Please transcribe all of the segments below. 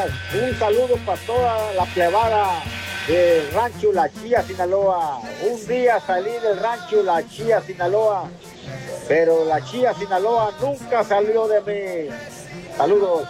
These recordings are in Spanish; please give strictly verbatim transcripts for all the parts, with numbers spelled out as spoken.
Un saludo para toda la plebada del rancho La Chía, Sinaloa. Un día salí del rancho La Chía, Sinaloa, pero La Chía, Sinaloa nunca salió de mí. Saludos.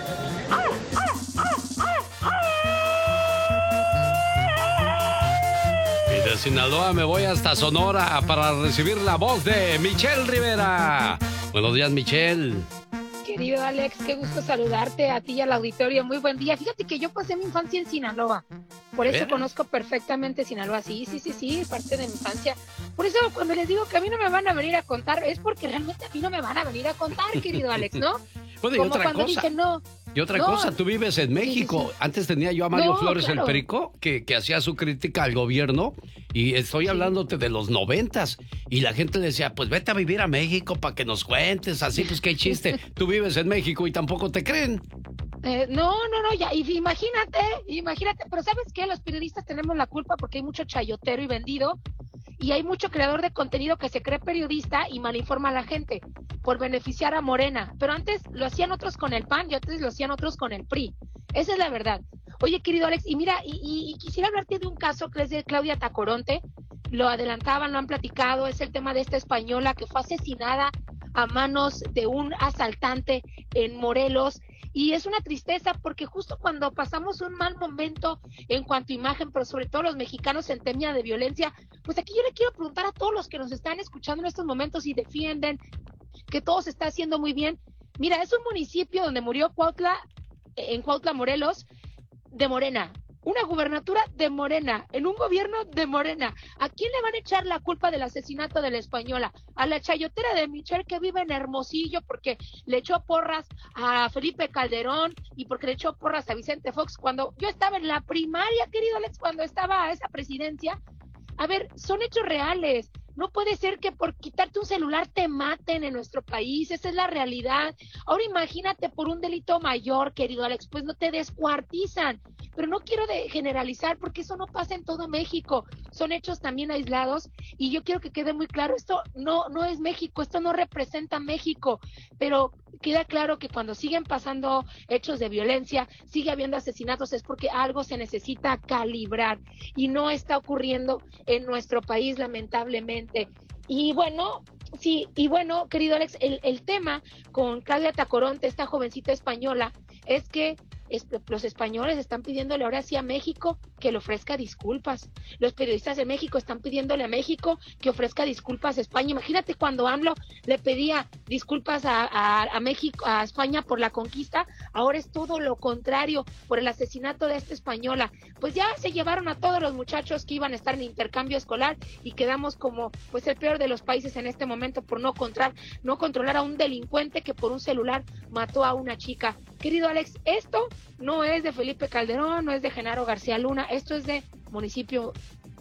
Y de Sinaloa me voy hasta Sonora para recibir la voz de Michelle Rivera. Buenos días, Michelle. Querido Alex, qué gusto saludarte a ti y al auditorio. Muy buen día. Fíjate que yo pasé mi infancia en Sinaloa. Por eso ¿Ver? conozco perfectamente Sinaloa. Sí, sí, sí, sí, parte de mi infancia. Por eso cuando les digo que a mí no me van a venir a contar, es porque realmente a mí no me van a venir a contar, querido Alex, ¿no? Bueno, y Como otra cuando cosa. dicen no. Y otra No. cosa, tú vives en México. Sí, sí, sí. Antes tenía yo a Mario No, Flores, claro. el Perico, que, que hacía su crítica al gobierno. Y estoy Sí. hablándote de los noventas. Y la gente le decía, pues vete a vivir a México para que nos cuentes. Así, pues qué chiste. Tú vives en México y tampoco te creen. Eh, no, no, no, ya, y imagínate, imagínate, pero ¿sabes qué? Los periodistas tenemos la culpa porque hay mucho chayotero y vendido, y hay mucho creador de contenido que se cree periodista y malinforma a la gente por beneficiar a Morena, pero antes lo hacían otros con el P A N y antes lo hacían otros con el P R I, esa es la verdad. Oye, querido Alex, y mira, y, y, y quisiera hablarte de un caso que es de Claudia Tacoronte, lo adelantaban, lo han platicado, es el tema de esta española que fue asesinada a manos de un asaltante en Morelos. Y es una tristeza porque justo cuando pasamos un mal momento en cuanto a imagen, pero sobre todo los mexicanos en tema de violencia, pues aquí yo le quiero preguntar a todos los que nos están escuchando en estos momentos y defienden que todo se está haciendo muy bien. Mira, es un municipio donde murió Cuautla, en Cuautla, Morelos, de Morena. Una gubernatura de Morena, en un gobierno de Morena. ¿A quién le van a echar la culpa del asesinato de la española? A la chayotera de Michelle que vive en Hermosillo porque le echó porras a Felipe Calderón y porque le echó porras a Vicente Fox cuando yo estaba en la primaria, querido Alex, cuando estaba a esa presidencia. A ver, son hechos reales. No puede ser que por quitarte un celular te maten en nuestro país, esa es la realidad. Ahora imagínate por un delito mayor, querido Alex, pues no te descuartizan. Pero no quiero de generalizar porque eso no pasa en todo México, son hechos también aislados y yo quiero que quede muy claro, esto no, no es México, esto no representa México, pero queda claro que cuando siguen pasando hechos de violencia, sigue habiendo asesinatos, es porque algo se necesita calibrar y no está ocurriendo en nuestro país lamentablemente. Y bueno, sí, y bueno, querido Alex, el, el tema con Claudia Tacoronte, esta jovencita española, es que es, los españoles están pidiéndole ahora sí a México que le ofrezca disculpas. Los periodistas de México están pidiéndole a México que ofrezca disculpas a España. Imagínate cuando AMLO le pedía disculpas a, a, a México, a España por la conquista, ahora es todo lo contrario por el asesinato de esta española. Pues ya se llevaron a todos los muchachos que iban a estar en intercambio escolar y quedamos como pues el peor de los países en este momento por no controlar, no controlar a un delincuente que por un celular mató a una chica. Querido Alex, esto no es de Felipe Calderón, no es de Genaro García Luna, esto es de municipio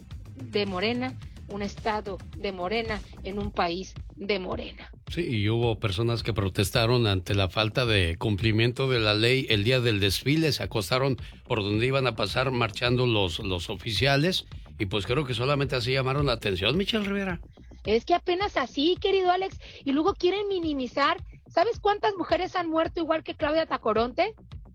de Morena, un estado de Morena en un país de Morena. Sí, y hubo personas que protestaron ante la falta de cumplimiento de la ley el día del desfile, se acostaron por donde iban a pasar marchando los, los oficiales y pues creo que solamente así llamaron la atención, Michelle Rivera. Es que apenas así, querido Alex, y luego quieren minimizar. ¿Sabes cuántas mujeres han muerto igual que Claudia Tacoronte?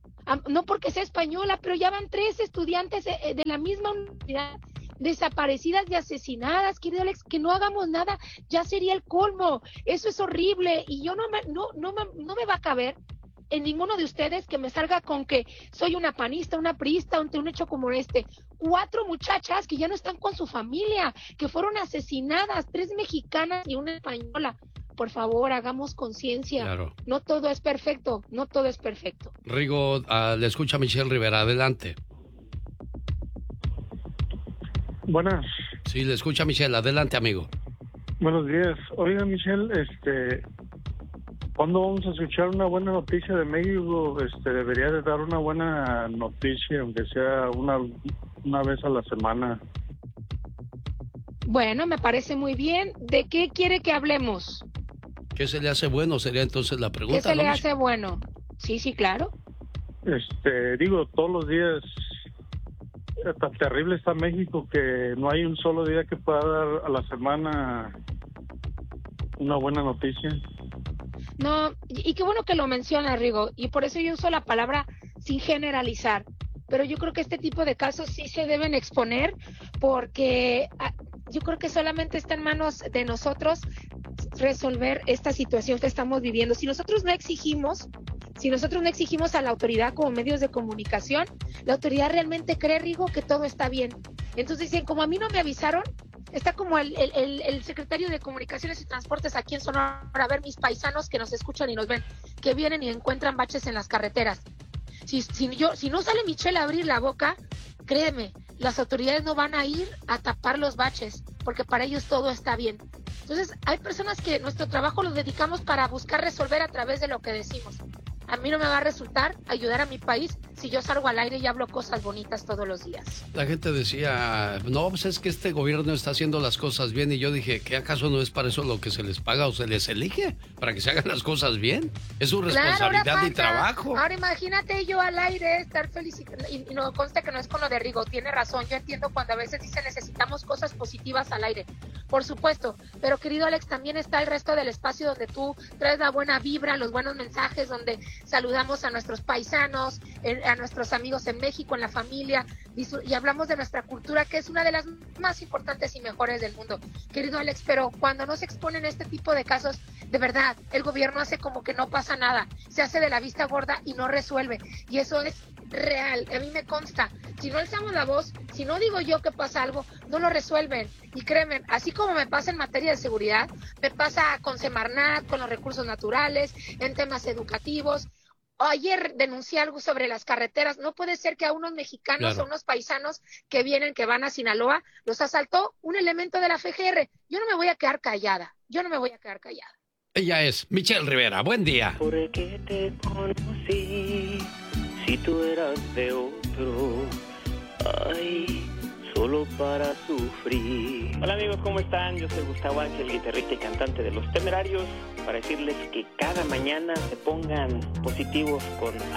No porque sea española, pero ya van tres estudiantes de la misma universidad desaparecidas y asesinadas, querido Alex, que no hagamos nada, ya sería el colmo. Eso es horrible y yo no me, no, no me, no me va a caber en ninguno de ustedes que me salga con que soy una panista, una priista ante un hecho como este. Cuatro muchachas que ya no están con su familia, que fueron asesinadas, tres mexicanas y una española. Por favor, hagamos conciencia. Claro. No todo es perfecto, no todo es perfecto. Rigo, uh, le escucha Michelle Rivera, adelante. Buenas. Sí, le escucha Michelle, adelante, amigo. Buenos días. Oiga, Michelle, este, ¿cuándo vamos a escuchar una buena noticia de México? Este, debería de dar una buena noticia, aunque sea una, una vez a la semana. Bueno, me parece muy bien. ¿De qué quiere que hablemos? ¿Qué se le hace bueno? Sería entonces la pregunta. ¿Qué se ¿no, le Michelle? hace bueno? Sí, sí, claro. Este, digo, todos los días, tan terrible está México que no hay un solo día que pueda dar a la semana una buena noticia. No, y, y qué bueno que lo menciona, Rigo, y por eso yo uso la palabra sin generalizar, pero yo creo que este tipo de casos sí se deben exponer porque ah, yo creo que solamente está en manos de nosotros resolver esta situación que estamos viviendo. Si nosotros no exigimos, si nosotros no exigimos a la autoridad como medios de comunicación, la autoridad realmente cree, Rigo, que todo está bien. Entonces dicen, como a mí no me avisaron, está como el, el, el, el secretario de Comunicaciones y Transportes aquí en Sonora, a ver mis paisanos que nos escuchan y nos ven, que vienen y encuentran baches en las carreteras. Si, si, yo, si no sale Michelle a abrir la boca, créeme, las autoridades no van a ir a tapar los baches, porque para ellos todo está bien. Entonces, hay personas que nuestro trabajo lo dedicamos para buscar resolver a través de lo que decimos. A mí no me va a resultar ayudar a mi país si yo salgo al aire y hablo cosas bonitas todos los días. La gente decía, no, pues es que este gobierno está haciendo las cosas bien. Y yo dije, ¿qué acaso no es para eso lo que se les paga o se les elige? Para que se hagan las cosas bien. Es su responsabilidad claro, y trabajo. Ahora imagínate yo al aire estar feliz y, y no conste que no es con lo de Rigo. Tiene razón, yo entiendo cuando a veces dice necesitamos cosas positivas al aire. Por supuesto, pero querido Alex, también está el resto del espacio donde tú traes la buena vibra, los buenos mensajes, donde saludamos a nuestros paisanos, a nuestros amigos en México, en la familia, y hablamos de nuestra cultura, que es una de las más importantes y mejores del mundo. Querido Alex, pero cuando no se exponen este tipo de casos, de verdad, el gobierno hace como que no pasa nada, se hace de la vista gorda y no resuelve, y eso es real, a mí me consta. Si no alzamos la voz, si no digo yo que pasa algo, no lo resuelven. Y créeme, así como me pasa en materia de seguridad, me pasa con Semarnat, con los recursos naturales, en temas educativos. Ayer denuncié algo sobre las carreteras. No puede ser que a unos mexicanos, claro, a unos paisanos que vienen, que van a Sinaloa, los asaltó un elemento de la F G R. Yo no me voy a quedar callada. Yo no me voy a quedar callada. Ella es Michelle Rivera. Buen día. ¿Por qué te conocí si tú eras de otro? Ay, solo para sufrir. Hola amigos, ¿cómo están? Yo soy Gustavo Ángel, guitarrista y cantante de Los Temerarios, para decirles que cada mañana se pongan positivos con